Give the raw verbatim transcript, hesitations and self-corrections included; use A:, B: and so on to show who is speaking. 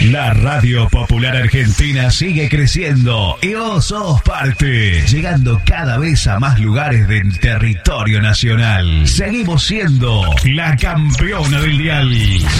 A: La Radio Popular Argentina sigue creciendo y vos sos parte, llegando cada vez a más lugares del territorio nacional. Seguimos siendo la campeona del dial.